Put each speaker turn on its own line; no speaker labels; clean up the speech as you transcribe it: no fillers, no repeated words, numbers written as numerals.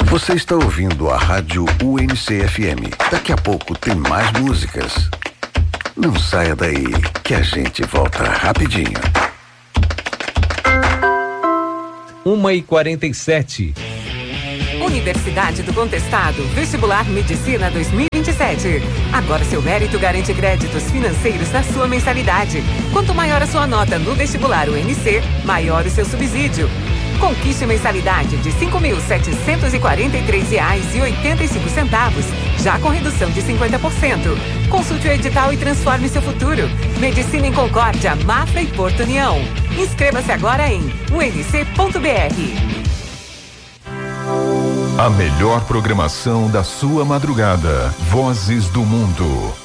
Você está ouvindo a rádio UNC-FM. Daqui a pouco tem mais músicas. Não saia daí, que a gente volta rapidinho.
1h47.
Universidade do Contestado, Vestibular Medicina 2027. Agora seu mérito garante créditos financeiros da sua mensalidade. Quanto maior a sua nota no vestibular UNC, maior o seu subsídio. Conquiste mensalidade de R$ 5.743,85, já com redução de 50%. Consulte o edital e transforme seu futuro. Medicina em Concórdia, Mafra e Porto União. Inscreva-se agora em unc.br.
A melhor programação da sua madrugada. Vozes do Mundo.